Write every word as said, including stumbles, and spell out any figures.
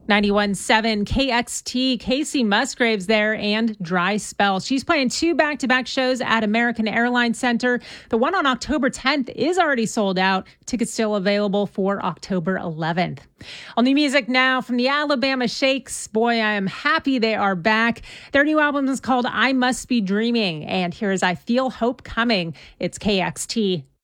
ninety-one point seven K X T, Casey Musgraves there, and Dry Spell. She's playing two back-to-back shows at American Airlines Center. The one on October tenth is already sold out. Tickets still available for October eleventh. On new music now from the Alabama Shakes. Boy, I am happy they are back. Their new album is called I Must Be Dreaming, and here is I Feel Hope Coming. It's K X T.